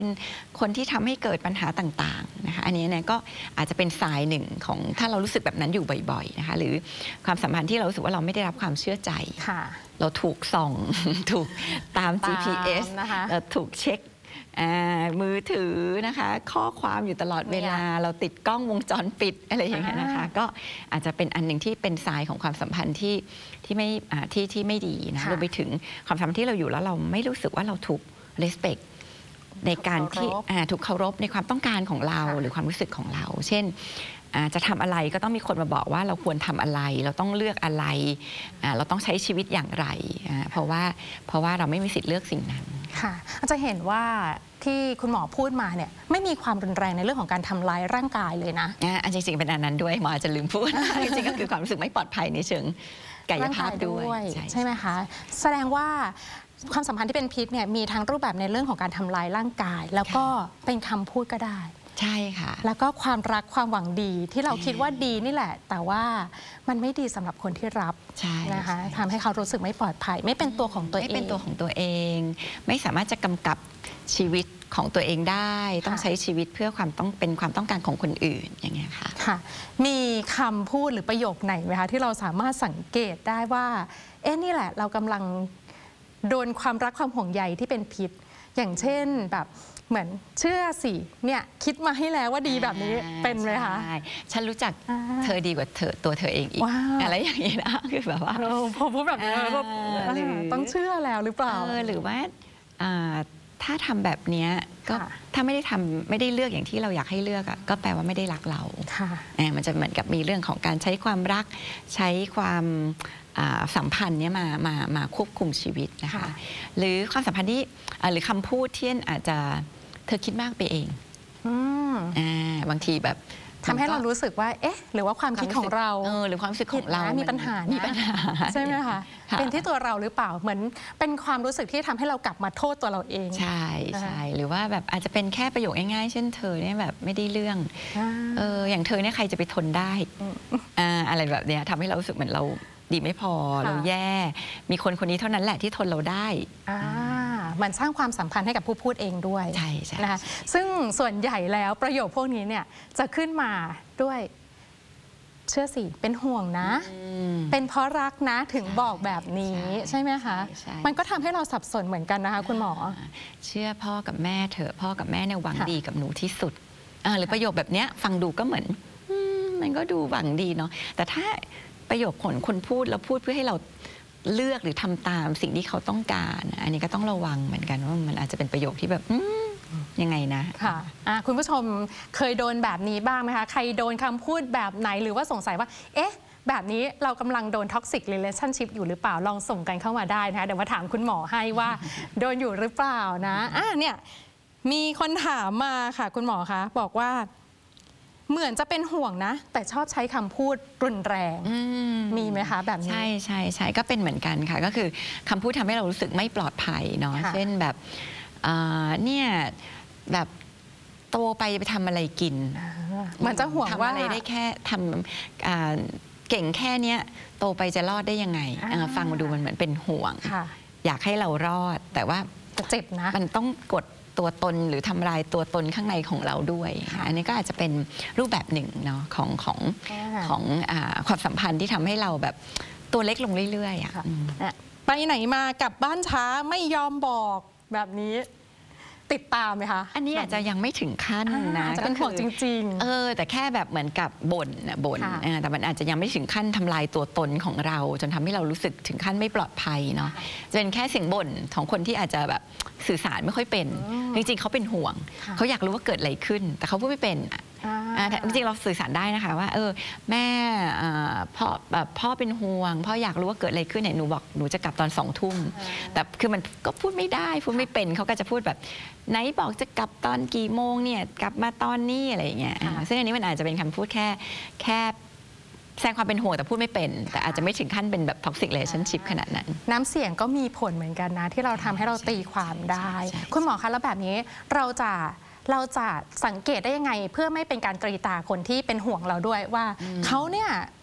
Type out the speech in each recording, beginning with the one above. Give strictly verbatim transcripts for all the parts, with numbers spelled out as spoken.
คนที่ทำให้เกิดปัญหาต่างๆนะคะอันนี้เนี่ยก็อาจจะเป็นสายหนึ่งของถ้าเรารู้สึกแบบนั้นอยู่บ่อยๆนะคะหรือความสัมพันธ์ที่เรารู้สึกว่าเราไม่ได้รับความเชื่อใจเราถูกส่อง ถูกตาม จี พี เอส นะคะเราถูกเช็คมือถือนะคะข้อความอยู่ตลอดเวลาเราติดกล้องวงจรปิดอะไรอย่างเงี้ยนะคะก็อาจจะเป็นอันหนึ่งที่เป็นสายของความสัมพันธ์ที่ที่ไม่ที่ที่ไม่ดีนะรวมไปถึงความสัมพันธ์ที่เราอยู่แล้วเราไม่รู้สึกว่าเราถูก respect ในการที่ถูกเคารพในความต้องการของเราหรือความรู้สึกของเรา เช่นจะทำอะไรก็ต้องมีคนมาบอกว่าเราควรทำอะไรเราต้องเลือกอะไรเราต้องใช้ชีวิตอย่างไรเพราะว่าเพราะว่าเราไม่มีสิทธิ์เลือกสิ่งนั้นค่ะจะเห็นว่าที่คุณหมอพูดมาเนี่ยไม่มีความรุนแรงในเรื่องของการทำร้ายร่างกายเลยนะอันจริงๆเป็นอันนั้นด้วยหมออาจจะลืมพูดจริงๆก็คือความรู้สึกไม่ปลอดภัยในเชิงกายภาพด้วยใช่ไหมคะแสดงว่าความสัมพันธ์ที่เป็นพิษเนี่ยมีทั้งรูปแบบในเรื่องของการทำลายร่างกายแล้วก็เป็นคำพูดก็ได้ใช่ค่ะแล้วก็ความรักความหวังดีที่เราคิดว่าดีนี่แหละแต่ว่ามันไม่ดีสำหรับคนที่รับนะคะทำให้เขารู้สึกไม่ปลอดภัยไม่เป็นตัวของตัวเองไม่เป็นตัวของตัวเองไม่สามารถจะกำกับชีวิตของตัวเองได้ต้องใช้ชีวิตเพื่อความต้องเป็นความต้องการของคนอื่นอย่างเงี้ยค่ะค่ะมีคำพูดหรือประโยคไหนไหมคะที่เราสามารถสังเกตได้ว่าเอ๊ะนี่แหละเรากำลังโดนความรักความห่วงใยที่เป็นพิษอย่างเช่นแบบเหมือนเชื่อสิเนี่ยคิดมาให้แล้วว่าดีแบบนี้เป็นไหมคะฉันรู้จักเธอดีกว่าเธอตัวเธอเองอีกอะไรอย่างนี้นะคือแบบว่าพอพูดแบบนี้ต้องเชื่อแล้วหรือเปล่าหรือว่าถ้าทำแบบนี้ก็ถ้าไม่ได้ทำไม่ได้เลือกอย่างที่เราอยากให้เลือกก็แปลว่าไม่ได้รักเรามันจะเหมือนกับมีเรื่องของการใช้ความรักใช้ความสัมพันธ์เนี้ยมามามาควบคุมชีวิตนะคะหรือความสัมพันธ์ที่หรือคำพูดที่อาจจะเธอคิดมากไปเองบางทีแบบทำให้เรารู้สึกว่าเอ๊ะหรือว่าความคิดของเราหรือความรู้สึกของเรามีปัญหามีปัญหาใช่ไหมคะเป็นที่ตัวเราหรือเปล่าเหมือนเป็นความรู้สึกที่ทำให้เรากลับมาโทษตัวเราเองใช่ใช่หรือว่าแบบอาจจะเป็นแค่ประโยคง่ายๆเช่นเธอเนี่ยแบบไม่ได้เรื่องเอออย่างเธอเนี่ยใครจะไปทนได้อะไรแบบเนี้ยทำให้เรารู้สึกเหมือนเราดีไม่พอเราแย่มีคนคนนี้เท่านั้นแหละที่ทนเราได้มันสร้างความสัมพันธ์ให้กับผู้พูดเองด้วยใช่ใช่นะคะซึ่งส่วนใหญ่แล้วประโยคพวกนี้เนี่ยจะขึ้นมาด้วยเชื่อสิเป็นห่วงนะเป็นเพราะรักนะถึงบอกแบบนี้ใช่ไหมคะมันก็ทำให้เราสับสนเหมือนกันนะคะคุณหมอเชื่อพ่อกับแม่เถอะพ่อกับแม่เนี่ยหวังดีกับหนูที่สุดหรือประโยคแบบนี้ฟังดูก็เหมือนมันก็ดูหวังดีเนาะแต่ถ้าประโยคคนคนพูดแล้วพูดเพื่อให้เราเลือกหรือทำตามสิ่งที่เขาต้องการอันนี้ก็ต้องระวังเหมือนกันว่ามันอาจจะเป็นประโยคที่แบบยังไงนะค่ะคุณผู้ชมเคยโดนแบบนี้บ้างไหมคะใครโดนคำพูดแบบไหนหรือว่าสงสัยว่าเอ๊ะแบบนี้เรากำลังโดน toxic relationship อยู่หรือเปล่าลองส่งกันเข้ามาได้นะคะเดี๋ยวมาถามคุณหมอให้ว่าโดนอยู่หรือเปล่านะอ่ะเนี่ยมีคนถามมาค่ะคุณหมอคะบอกว่าเหมือนจะเป็นห่วงนะแต่ชอบใช้คำพูดรุนแรงมีไหมคะแบบนี้ใช่ใช่ใช่ก็เป็นเหมือนกันค่ะก็คือคำพูดทำให้เรารู้สึกไม่ปลอดภัยเนาะเช่นแบบเนี่ยแบบโตไปไปทำอะไรกินมันจะห่วงว่าทำอะไรได้แค่ทำเก่งแค่เนี้ยโตไปจะรอดได้ยังไงฟังมาดูมันเหมือนเป็นห่วงอยากให้เรารอดแต่ว่าเจ็บนะมันต้องกดตัวตนหรือทำลายตัวตนข้างในของเราด้วยอันนี้ก็อาจจะเป็นรูปแบบหนึ่งเนาะของของของความสัมพันธ์ที่ทำให้เราแบบตัวเล็กลงเรื่อยๆไปไหนมากลับบ้านช้าไม่ยอมบอกแบบนี้ติดตามไหมคะอันนี้อาจจะยังไม่ถึงขั้นนะจะเป็นห่วงจริงๆเออแต่แค่แบบเหมือนกับบ่นนะบ่นแต่มันอาจจะยังไม่ถึงขั้นทำลายตัวตนของเราจนทำให้เรารู้สึกถึงขั้นไม่ปลอดภัยเนาะจะเป็นแค่เสียงบ่นของคนที่อาจจะแบบสื่อสารไม่ค่อยเป็นจริงๆเขาเป็นห่วงเขาอยากรู้ว่าเกิดอะไรขึ้นแต่เขาพูดไม่เป็นจริงๆเราสื่อสารได้นะคะว่าเออแม่พ่อแบบพ่อเป็นห่วงพ่ออยากรู้ว่าเกิดอะไรขึ้นเนี่ยหนูบอกหนูจะกลับตอนสองทุ่มแต่คือมันก็พูดไม่ได้พูดไม่เป็นเขาก็จะพูดแบบไหนบอกจะกลับตอนกี่โมงเนี่ยกลับมาตอนนี้อะไรอย่างเงี้ยซึ่งอันนี้มันอาจจะเป็นคำพูดแค่แค่แสดงความเป็นห่วงแต่พูดไม่เป็นแต่อาจจะไม่ถึงขั้นเป็นแบบ toxic relationship ขนาดนั้นน้ำเสียงก็มีผลเหมือนกันนะที่เราทำให้เราตีความได้คุณหมอคะแล้วแบบนี้เราจะเราจะสังเกตได้ยังไงเพื่อไม่เป็นการตรีตาคนที่เป็นห่วงเราด้วยว่าเขาเนี่ย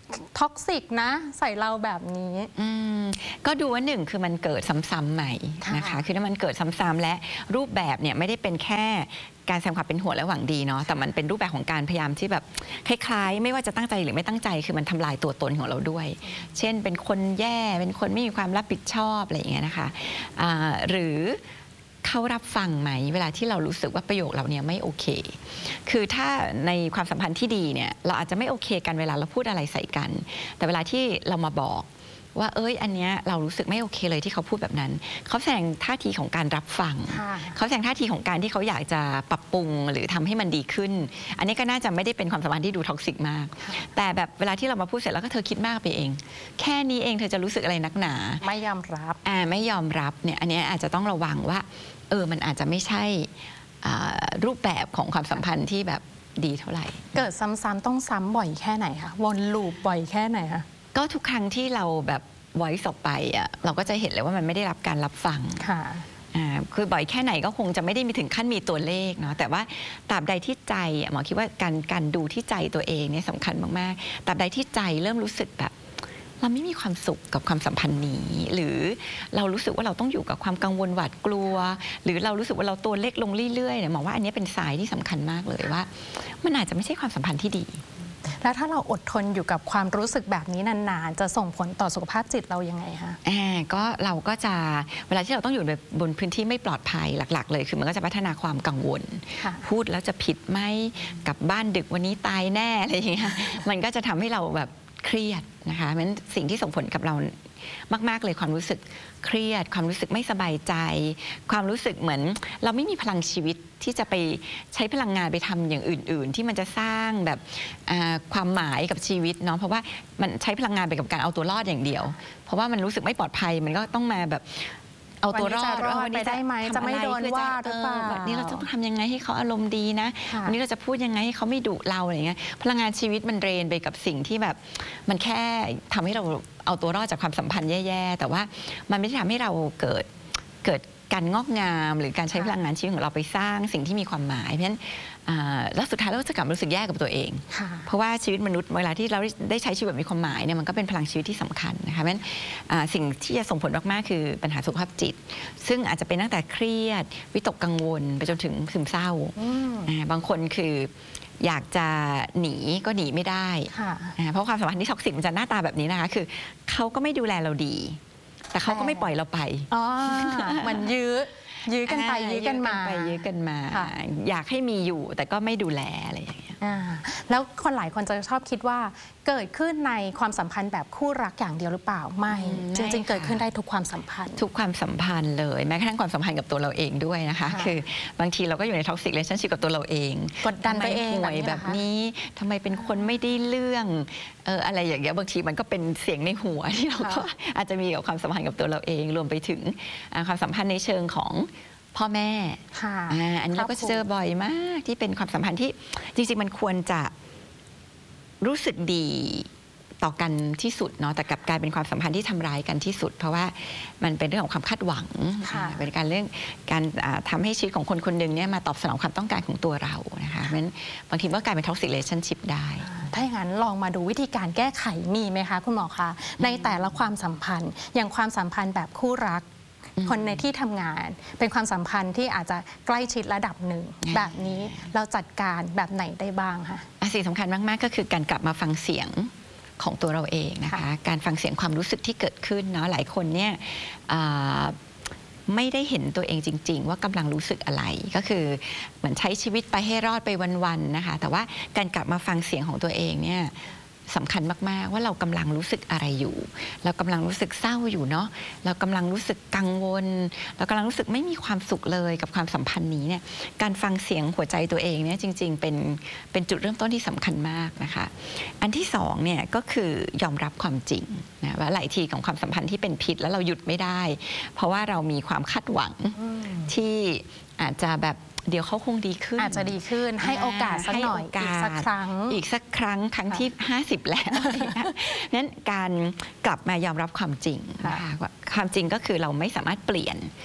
ท็อกซิกนะใส่เราแบบนี้ก็ดูว่าหนึ่งคือมันเกิดซ้ำๆใหม่นะคะคือถ้ามันเกิดซ้ำๆและรูปแบบเนี่ยไม่ได้เป็นแค่การแสดงความเป็นห่วงและหวังดีเนาะแต่มันเป็นรูปแบบของการพยายามที่แบบคล้ายๆไม่ว่าจะตั้งใจหรือไม่ตั้งใจคือมันทำลายตัวตนของเราด้วย เช่นเป็นคนแย่เป็นคนไม่มีความรับผิดชอบอะไรอย่างเงี้ยนะคะะหรือเขารับฟังไหมเวลาที่เรารู้สึกว่าประโยคเราเนี่ยไม่โอเคคือถ้าในความสัมพันธ์ที่ดีเนี่ยเราอาจจะไม่โอเคกันเวลาเราพูดอะไรใส่กันแต่เวลาที่เรามาบอกว่าเอ้ยอันเนี้ยเรารู้สึกไม่โอเคเลยที่เขาพูดแบบนั้นเขาแสดงท่าทีของการรับฟังเขาแสดงท่าทีของการที่เขาอยากจะปรับปรุงหรือทำให้มันดีขึ้นอันนี้ก็น่าจะไม่ได้เป็นความสัมพันธ์ที่ดูท็อกซิกมากแต่แบบเวลาที่เรามาพูดเสร็จแล้วก็เธอคิดมากไปเองแค่นี้เองเธอจะรู้สึกอะไรนักหนาไม่ยอมรับอ่าไม่ยอมรับเนี่ยอันนี้อาจจะต้องระวังว่าเออมันอาจจะไม่ใช่รูปแบบของความสัมพันธ์ที่แบบดีเท่าไหร่เกิดซ้ำๆต้องซ้ำบ่อยแค่ไหนคะวนลูปบ่อยแค่ไหนคะก็ทุกครั้งที่เราแบบไว้ออกไปอ่ะเราก็จะเห็นเลยว่ามันไม่ได้รับการรับฟังค่ะคือบ่อยแค่ไหนก็คงจะไม่ได้มีถึงขั้นมีตัวเลขเนาะแต่ว่าตราบใดที่ใจหมอคิดว่าการการดูที่ใจตัวเองเนี่ยสำคัญมากๆตราบใดที่ใจเริ่มรู้สึกแบบเราไม่มีความสุขกับความสัมพันธ์นี้หรือเรารู้สึกว่าเราต้องอยู่กับความกังวลหวาดกลัวหรือเรารู้สึกว่าเราตัวเล็กลงเรื่อยๆเนี่ยหมอว่าอันนี้เป็นสายที่สำคัญมากเลยว่ามันอาจจะไม่ใช่ความสัมพันธ์ที่ดีแล้วถ้าเราอดทนอยู่กับความรู้สึกแบบนี้นานๆจะส่งผลต่อสุขภาพจิตเรายังไงคะอ่าก็เราก็จะเวลาที่เราต้องอยู่บนพื้นที่ไม่ปลอดภัยหลักๆเลยคือมันก็จะพัฒนาความกังวลพูดแล้วจะผิดไหมกลับบ้านดึกวันนี้ตายแน่อะไรอย่างเงี้ยมันก็จะทำให้เราแบบเครียดนะคะเพราะฉะนั้นสิ่งที่ส่งผลกับเรามากๆเลยความรู้สึกเครียดความรู้สึกไม่สบายใจความรู้สึกเหมือนเราไม่มีพลังชีวิตที่จะไปใช้พลังงานไปทำอย่างอื่นๆที่มันจะสร้างแบบความหมายกับชีวิตเนาะเพราะว่ามันใช้พลังงานไปกับการเอาตัวรอดอย่างเดียวเพราะว่ามันรู้สึกไม่ปลอดภัยมันก็ต้องมาแบบเอาตัวรอดวันนี้จะได้ไหมจะไม่โดนว่าหรือเปล่าวันนี้เราต้องทำยังไงให้เขาอารมณ์ดีนะวันนี้เราจะพูดยังไงให้เขาไม่ดุเราอะไรเงี้ยพลังงานชีวิตมันเดรนไปกับสิ่งที่แบบมันแค่ทำให้เราเอาตัวรอดจากความสัมพันธ์แย่ๆแต่ว่ามันไม่ได้ทำให้เราเกิดเกิดการงอกงามหรือการใช้พลังงานชีวิตของเราไปสร้างสิ่งที่มีความหมายเพราะฉะนั้นแล้วสุดท้ายเราจะกลับรู้สึกแย่กับตัวเองเพราะว่าชีวิตมนุษย์เวลาที่เราได้ใช้ชีวิตแบบมีความหมายเนี่ยมันก็เป็นพลังชีวิตที่สำคัญนะคะเพราะฉะนั้นสิ่งที่จะส่งผลมากๆคือปัญหาสุขภาพจิตซึ่งอาจจะเป็นตั้งแต่เครียดวิตกกังวลไปจนถึงซึมเศร้าบางคนคืออยากจะหนีก็หนีไม่ได้เพราะความสัมพันธ์ที่ท็อกซิกมันจะหน้าตาแบบนี้นะคะคือเขาก็ไม่ดูแลเราดีแต่เขาก็ไม่ปล่อยเราไปอ๋อมันยื้อยื้อกันไปยื้อกันมาไปยื้อกันมาอยากให้มีอยู่แต่ก็ไม่ดูแลอะไรอย่างเงี้ยแล้วคนหลายคนจะชอบคิดว่าเกิดขึ้นในความสัมพันธ์แบบคู่รักอย่างเดียวหรือเปล่าไม่จริงๆเกิดขึ้นได้ทุกความสัมพันธ์ทุกความสัมพันธ์เลยแม้กระทั่งความสัมพันธ์กับตัวเราเองด้วยนะคะคือบางทีเราก็อยู่ในท็อกซิกเรชั่นชิพกับตัวเราเองกดดันไปเองห่วยแบบนี้ทำไมเป็นคนไม่ได้เรื่องเอออะไรอย่างเงี้ยบางทีมันก็เป็นเสียงในหัวที่เราก็อาจจะมีกับความสัมพันธ์กับตัวเราเองรวมไปถึงความสัมพันธ์ในเชิงของพ่อแม่อันนี้เราก็เจอบ่อยมากที่เป็นความสัมพันธ์ที่จริงๆมันควรจะรู้สึกดีต่อกันที่สุดเนาะแต่กลับกลายเป็นความสัมพันธ์ที่ทำร้ายกันที่สุดเพราะว่ามันเป็นเรื่องของความคาดหวังเป็นการเรื่องการทำให้ชีวิตของคนคนหนึ่งเนี่ยมาตอบสนองความต้องการของตัวเรานะคะเพราะฉะนั้นบางทีก็กลายเป็นท็อกซิกเรชั่นชิพได้ถ้าอย่างนั้นลองมาดูวิธีการแก้ไขมีไหมคะคุณหมอคะในแต่ละความสัมพันธ์อย่างความสัมพันธ์แบบคู่รักคนในที่ทำงานเป็นความสัมพันธ์ที่อาจจะใกล้ชิดระดับหนึ่งแบบนี้เราจัดการแบบไหนได้บ้างคะสิ่งสำคัญมากๆก็คือการกลับมาฟังเสียงของตัวเราเองนะคะการฟังเสียงความรู้สึกที่เกิดขึ้นเนาะหลายคนเนี่ยไม่ได้เห็นตัวเองจริงๆว่ากำลังรู้สึกอะไรก็คือเหมือนใช้ชีวิตไปให้รอดไปวันๆนะคะแต่ว่าการกลับมาฟังเสียงของตัวเองเนี่ยสำคัญมากๆว่าเรากำลังรู้สึกอะไรอยู่เรากำลังรู้สึกเศร้าอยู่เนาะเรากำลังรู้สึกกังวลเรากำลังรู้สึกไม่มีความสุขเลยกับความสัมพันธ์นี้เนี่ยการฟังเสียงหัวใจตัวเองเนี่ยจริงๆเป็นเป็นจุดเริ่มต้นที่สำคัญมากนะคะอันที่สองเนี่ยก็คือยอมรับความจริงนะว่าหลายทีของความสัมพันธ์ที่เป็นพิษแล้วเราหยุดไม่ได้เพราะว่าเรามีความคาดหวังที่อาจจะแบบเดี๋ยวเขาคงดีขึ้นอาจจะดีขึ้นให้โอกาสสักหน่อยอีกสักครั้งอีกสักครั้งครั้งที่ห้าสิบแล้วนั้นการกลับมายอมรับความจริงนะคะความจริงก็คือเราไม่สามารถเปลี่ยน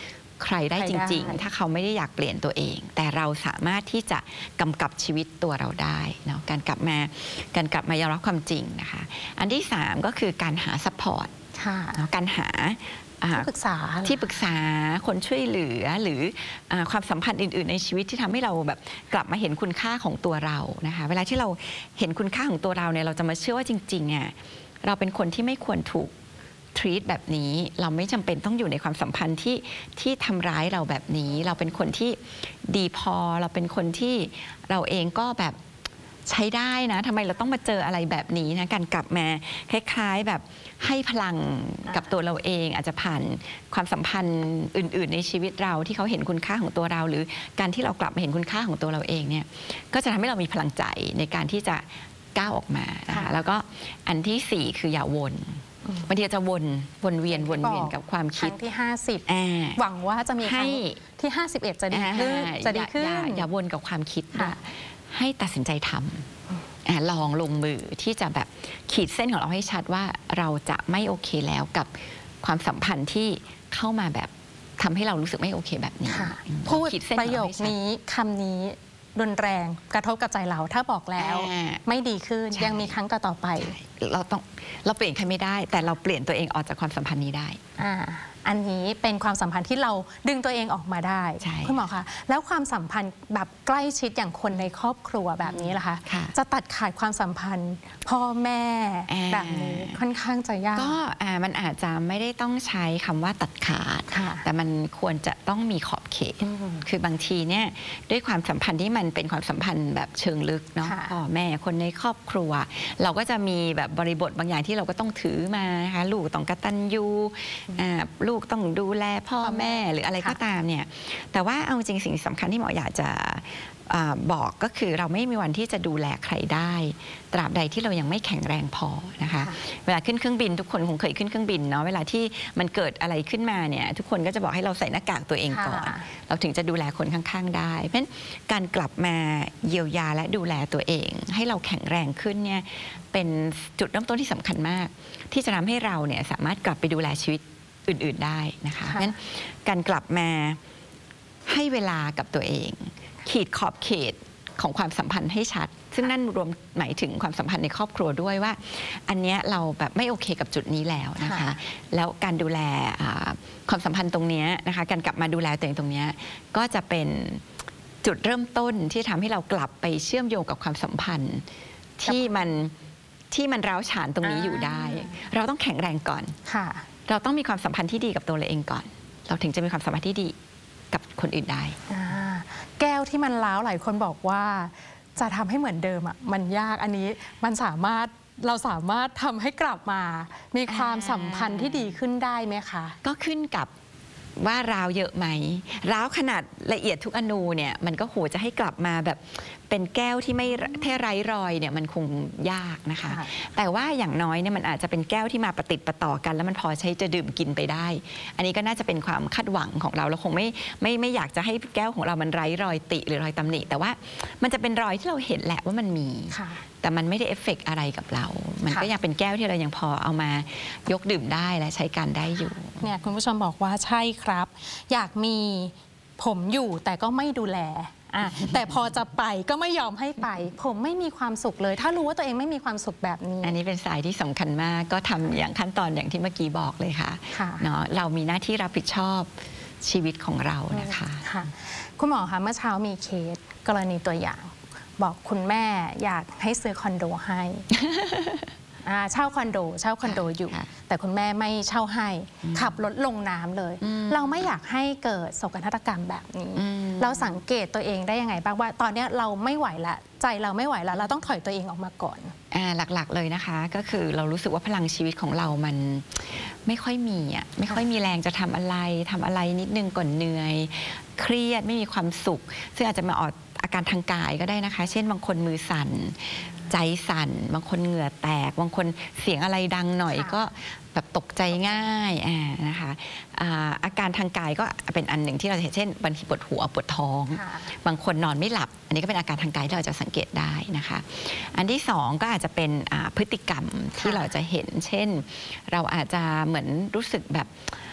ใครได้จริงๆถ้าเขาไม่ได้อยากเปลี่ยนตัวเองแต่เราสามารถที่จะกำกับชีวิตตัวเราได้เนาะการกลับมาการกลับมายอมรับความจริงนะคะอันที่สามก็คือการหาซัพพอร์ตการหาที่ปรึกษาที่ปรึกษาคนช่วยเหลือหรือความสัมพันธ์อื่นๆในชีวิตที่ทำให้เราแบบกลับมาเห็นคุณค่าของตัวเรานะคะเวลาที่เราเห็นคุณค่าของตัวเราเนี่ยเราจะมาเชื่อว่าจริงๆอ่ะเราเป็นคนที่ไม่ควรถูกtreat แบบนี้เราไม่จำเป็นต้องอยู่ในความสัมพันธ์ที่ที่ทำร้ายเราแบบนี้เราเป็นคนที่ดีพอเราเป็นคนที่เราเองก็แบบใช้ได้นะทำไมเราต้องมาเจออะไรแบบนี้นะการกลับมาคล้ายๆแบบให้พลังกับตัวเราเองอาจจะผ่านความสัมพันธ์อื่นๆในชีวิตเราที่เขาเห็นคุณค่าของตัวเราหรือการที่เรากลับมาเห็นคุณค่าของตัวเราเองเนี่ยก็จะทำให้เรามีพลังใจในการที่จะก้าวออกมานะคะแล้วก็อันที่สี่คืออย่าวนบางทีจะวนวนเวียนวนเวียนกับความคิดที่ห้าสิบหวังว่าจะมีครั้งที่ห้าสิบเอ็ดจะดีขึ้นจะดีขึ้นอย่าวนกับความคิดให้ตัดสินใจทำลองลงมือที่จะแบบขีดเส้นของเราให้ชัดว่าเราจะไม่โอเคแล้วกับความสัมพันธ์ที่เข้ามาแบบทำให้เรารู้สึกไม่โอเคแบบนี้พูดประโยคนี้คำนี้รุนแรงกระทบกับใจเราถ้าบอกแล้วไม่ดีขึ้นยังมีครั้งต่อไปเราต้องเราเปลี่ยนใครไม่ได้แต่เราเปลี่ยนตัวเองออกจากความสัมพันธ์นี้ได้อ่าอันนี้เป็นความสัมพันธ์ที่เราดึงตัวเองออกมาได้คุณหมอคะแล้วความสัมพันธ์แบบใกล้ชิดอย่างคนในครอบครัวแบบนี้ล่ะคะจะตัดขาดความสัมพันธ์พ่อแม่แบบนี้ค่อนข้างจะยากก็มันอาจจะไม่ได้ต้องใช้คำว่าตัดขาดแต่มันควรจะต้องมีขอบเขตคือบางทีเนี่ยด้วยความสัมพันธ์ที่มันเป็นความสัมพันธ์แบบเชิงลึกเนาะพ่อแม่คนในครอบครัวเราก็จะมีแบบบริบทบางอย่างที่เราก็ต้องถือมานะคะลูกต้องกตัญญูลูกต้องดูแลพ่อแม่หรืออะไรก็ตามเนี่ยแต่ว่าเอาจริงสิ่งสำคัญที่หมออยากจะบอกก็คือเราไม่มีวันที่จะดูแลใครได้ตราบใดที่เรายังไม่แข็งแรงพอนะคะเวลาขึ้นเครื่องบินทุกคนคงเคยขึ้นเครื่องบินเนาะเวลาที่มันเกิดอะไรขึ้นมาเนี่ยทุกคนก็จะบอกให้เราใส่หน้ากากตัวเองก่อนเราถึงจะดูแลคนข้างๆได้เพราะฉะนั้นการกลับมาเยียวยาและดูแลตัวเองให้เราแข็งแรงขึ้นเนี่ยเป็นจุดเริ่มต้นที่สำคัญมากที่จะทำให้เราเนี่ยสามารถกลับไปดูแลชีวิตอื่นๆได้นะคะเพราะฉะนั้นการกลับมาให้เวลากับตัวเองขีดขอบเขตของความสัมพันธ์ให้ชัดซึ่งนั่นรวมหมายถึงความสัมพันธ์ในครอบครัวด้วยว่าอันนี้เราแบบไม่โอเคกับจุดนี้แล้วนะคะแล้วการดูแลความสัมพันธ์ตรงนี้นะคะการกลับมาดูแลตัวเองตรงนี้ก็จะเป็นจุดเริ่มต้นที่ทำให้เรากลับไปเชื่อมโยงกับความสัมพันธ์ที่มันที่มันร้าวฉานตรงนี้อยู่ได้เราต้องแข็งแรงก่อนเราต้องมีความสัมพันธ์ที่ดีกับตัวเราเองก่อนเราถึงจะมีความสัมพันธ์ที่ดีกับคนอื่นได้แก้วที่มันร้าวหลายคนบอกว่าจะทำให้เหมือนเดิมอ่ะมันยากอันนี้มันสามารถเราสามารถทำให้กลับมามีความสัมพันธ์ที่ดีขึ้นได้ไหมคะก็ขึ้นกับว่าร้าวเยอะไหมร้าวขนาดละเอียดทุกอนูเนี่ยมันก็โหจะให้กลับมาแบบเป็นแก้วที่ไม่แท้ไร้รอยเนี่ยมันคงยากนะคะแต่ว่าอย่างน้อยเนี่ยมันอาจจะเป็นแก้วที่มาประติดประต่อกันแล้วมันพอใช้จะดื่มกินไปได้อันนี้ก็น่าจะเป็นความคาดหวังของเราเราคงไม่ไม่ไม่อยากจะให้แก้วของเรามันไร้รอยติหรือรอยตำหนิแต่ว่ามันจะเป็นรอยที่เราเห็นแหละว่ามันมีแต่มันไม่ได้เอฟเฟกต์อะไรกับเรามันก็ยังเป็นแก้วที่เรายังพอเอามายกดื่มได้และใช้การได้อยู่เนี่ยคุณผู้ชมบอกว่าใช่ครับอยากมีผมอยู่แต่ก็ไม่ดูแลแต่พอจะไปก็ไม่ยอมให้ไปผมไม่มีความสุขเลยถ้ารู้ว่าตัวเองไม่มีความสุขแบบนี้อันนี้เป็นสายที่สำคัญมากก็ทำอย่างขั้นตอนอย่างที่เมื่อกี้บอกเลยค่ะเนาะเรามีหน้าที่รับผิดชอบชีวิตของเรานะคะค่ะคุณหมอคะเมื่อเช้ามีเคสกรณีตัวอย่างบอกคุณแม่อยากให้ซื้อคอนโดให้เช่าคอนโดเช่าคอนโดอยู่แต่คุณแม่ไม่เช่าให้ขับรถลงน้ำเลยเราไม่อยากให้เกิดโศกนาฏกรรมแบบนี้เราสังเกตตัวเองได้ยังไงบ้างว่าตอนนี้เราไม่ไหวละใจเราไม่ไหวแล้วเราต้องถอยตัวเองออกมาก่อนหลักๆเลยนะคะก็คือเรารู้สึกว่าพลังชีวิตของเรามันไม่ค่อยมีอ่ะไม่ค่อยมีแรงจะทำอะไรทำอะไรนิดนึงก่อนเหนื่อยเครียดไม่มีความสุขซึ่งอาจจะมาออกอาการทางกายก็ได้นะคะเช่นบางคนมือสั่นใจสั่นบางคนเหงื่อแตกบางคนเสียงอะไรดังหน่อยก็แบบตกใจง่ายนะคะอาการทางกายก็เป็นอันหนึ่งที่เราจะเห็นเช่นบางทีปวดหัวปวดท้องบางคนนอนไม่หลับอันนี้ก็เป็นอาการทางกายที่เราจะสังเกตได้นะคะอันที่สองก็อาจจะเป็นพฤติกรรมที่เราจะเห็นเช่นเราอาจจะเหมือนรู้สึกแบบ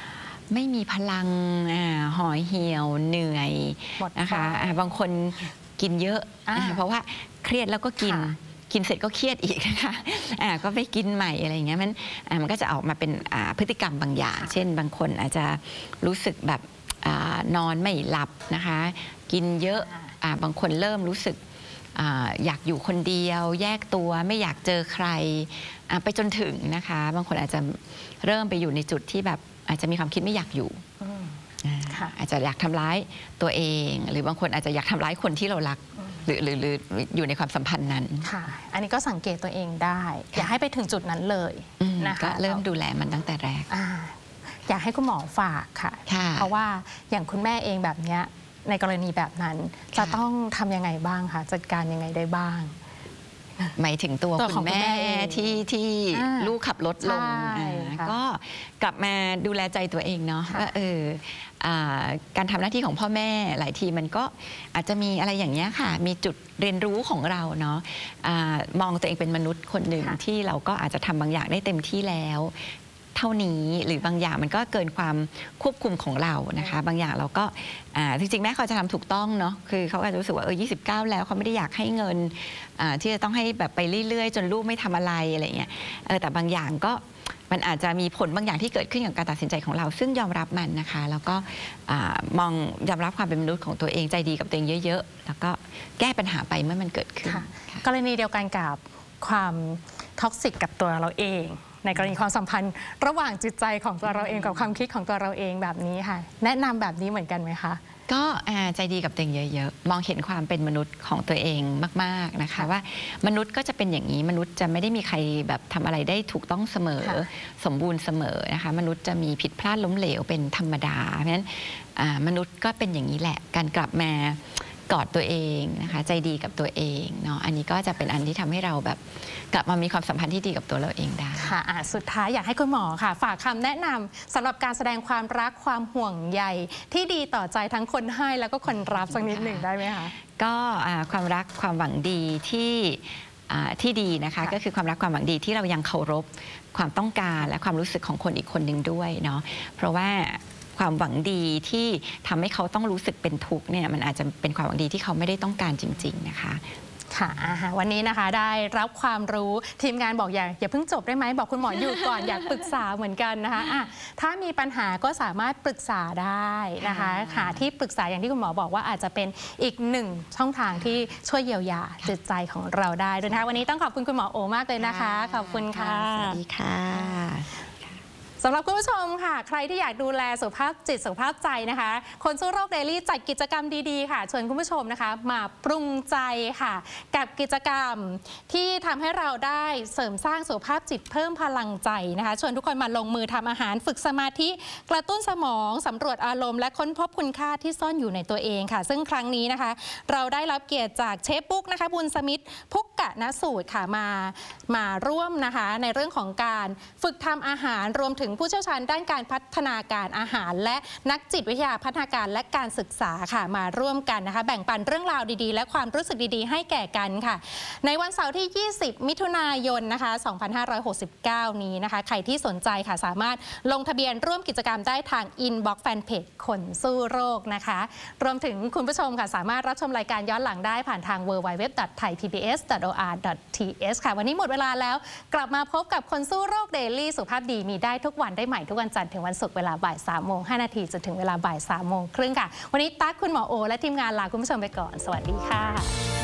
ไม่มีพลังห่อเหี่ยวเหนื่อยนะคะบางคนกินเยอะเพราะว่าเครียดแล้วก็กินกินเสร็จก็เครียดอีกนะคะอ่าก็ไปกินใหม่อะไรอย่างเงี้ยมันอ่ามันก็จะออกมาเป็นอ่าพฤติกรรมบางอย่างเช่นบางคนอาจจะรู้สึกแบบอ่านอนไม่หลับนะคะกินเยอะอ่าบางคนเริ่มรู้สึกอ่าอยากอยู่คนเดียวแยกตัวไม่อยากเจอใครอ่าไปจนถึงนะคะบางคนอาจจะเริ่มไปอยู่ในจุดที่แบบอาจจะมีความคิดไม่อยากอยู่อาจจะอยากทำร้ายตัวเองหรือบางคนอาจจะอยากทำร้ายคนที่เรารักหรือหรือหรืออยู่ในความสัมพันธ์นั้นค่ะอันนี้ก็สังเกตตัวเองได้อย่าให้ไปถึงจุดนั้นเลยนะคะก็เริ่มดูแลมันตั้งแต่แรกอ, อยากให้คุณหมอฝากค่ะเพราะว่าอย่างคุณแม่เองแบบนี้ในกรณีแบบนั้นจะต้องทำยังไงบ้างคะจัดการยังไงได้บ้างหมายถึงตัวคุณแม่ที่ที่ลูกขับรถลงก็กลับมาดูแลใจตัวเองเนาะว่าเออการทำหน้าที่ของพ่อแม่หลายทีมันก็อาจจะมีอะไรอย่างเงี้ยค่ะมีจุดเรียนรู้ของเราเนาะมองตัวเองเป็นมนุษย์คนหนึ่งที่เราก็อาจจะทำบางอย่างได้เต็มที่แล้วเท่านี้หรือบางอย่างมันก็เกินความควบคุมของเรานะคะบางอย่างเราก็จริงๆแม่เขาจะทำถูกต้องเนาะคือเขาอาจจะรู้สึกว่าเออยี่สิบเก้าแล้วเขาไม่ได้อยากให้เงินที่จะต้องให้แบบไปเรื่อยๆจนลูกไม่ทำอะไรอะไรเงี้ยเออแต่บางอย่างก็มันอาจจะมีผลบางอย่างที่เกิดขึ้นกับการตัดสินใจของเราซึ่งยอมรับมันนะคะแล้วก็มองยอมรับความเป็นมนุษย์ของตัวเองใจดีกับตัวเองเยอะๆแล้วก็แก้ปัญหาไปเมื่อมันเกิดขึ้นกรณีเดียวกันกับความท็อกซิกกับตัวเราเองในกรณีความสัมพันธ์ระหว่างจิตใจของตัวเราเองกับความคิดของตัวเราเองแบบนี้ค่ะแนะนำแบบนี้เหมือนกันไหมคะก็ใจดีกับตัวเองเยอะๆมองเห็นความเป็นมนุษย์ของตัวเองมากๆนะคะว่ามนุษย์ก็จะเป็นอย่างนี้มนุษย์จะไม่ได้มีใครแบบทำอะไรได้ถูกต้องเสมอสมบูรณ์เสมอนะคะมนุษย์จะมีผิดพลาดล้มเหลวเป็นธรรมดาเพราะฉะนั้นมนุษย์ก็เป็นอย่างนี้แหละการกลับมากอดตัวเองนะคะใจดีกับตัวเองเนาะอันนี้ก็จะเป็นอันที่ทำให้เราแบบกลับมามีความสัมพันธ์ที่ดีกับตัวเราเองได้ค่ะสุดท้ายอยากให้คุณหมอค่ะฝากคำแนะนำสำหรับการแสดงความรักความห่วงใยที่ดีต่อใจทั้งคนให้แล้วก็คนรับสักนิดหนึ่งได้ไหมคะก็ความรักความหวังดีที่ที่ดีนะคะก็คือความรักความหวังดีที่เรายังเคารพความต้องการและความรู้สึกของคนอีกคนหนึ่งด้วยเนาะเพราะว่าความหวังดีที่ทำให้เขาต้องรู้สึกเป็นทุกข์เนี่ยมันอาจจะเป็นความหวังดีที่เขาไม่ได้ต้องการจริงๆนะคะค่ะวันนี้นะคะได้รับความรู้ทีมงานบอกอย่าอย่าเพิ่งจบได้ไหมบอกคุณหมออยู่ก่อนอยากปรึกษาเหมือนกันนะคะะถ้ามีปัญหาก็สามารถปรึกษาได้นะคะหาที่ปรึกษาอย่างที่คุณหมอบอกว่าอาจจะเป็นอีกหนึ่งช่องทางที่ช่วยเยียวยาจิตใจของเราได้ด้วยนะคะวันนี้ต้องขอบคุณคุณหมอโอมากเลยนะคะขอบคุณค่ะสวัสดีค่ะสำหรับคุณผู้ชมค่ะใครที่อยากดูแลสุขภาพจิตสุขภาพใจนะคะคนสู้โรคเดลี่จัดกิจกรรมดีๆค่ะชวนคุณผู้ชมนะคะมาปรุงใจค่ะกับกิจกรรมที่ทำให้เราได้เสริมสร้างสุขภาพจิตเพิ่มพลังใจนะคะชวนทุกคนมาลงมือทำอาหารฝึกสมาธิกระตุ้นสมองสำรวจอารมณ์และค้นพบคุณค่าที่ซ่อนอยู่ในตัวเองค่ะซึ่งครั้งนี้นะคะเราได้รับเกียรติจากเชฟปุ๊กนะคะบุญสมิทธิ์พุกกะณสูตรค่ะมามาร่วมนะคะในเรื่องของการฝึกทำอาหารรวมถึงผู้เชี่ยวชาญด้านการพัฒนาการอาหารและนักจิตวิทยาพัฒนาการและการศึกษาค่ะมาร่วมกันนะคะแบ่งปันเรื่องราวดีๆและความรู้สึกดีๆให้แก่กันค่ะในวันเสาร์ที่ยี่สิบมิถุนายนนะคะสองพันห้าร้อยหกสิบเก้านี้นะคะใครที่สนใจค่ะสามารถลงทะเบียนร่วมกิจกรรมได้ทางอินบ็อกซ์แฟนเพจคนสู้โรคนะคะรวมถึงคุณผู้ชมค่ะสามารถรับชมรายการย้อนหลังได้ผ่านทาง ดับเบิลยู ดับเบิลยู ดับเบิลยู ดอท ไทย พี บี เอส ดอท โอ อาร์ ดอท ที เอส ค่ะวันนี้หมดเวลาแล้วกลับมาพบกับคนสู้โรคเดลี่สุขภาพดีมีได้ทุกวันได้ใหม่ทุกวันจันทร์ถึงวันศุกร์เวลาบ่ายสามโมงห้านาทีจนถึงเวลาบ่ายสามโมงครึ่งค่ะวันนี้ตั๊กคุณหมอโอและทีมงานลาคุณผู้ชมไปก่อนสวัสดีค่ะ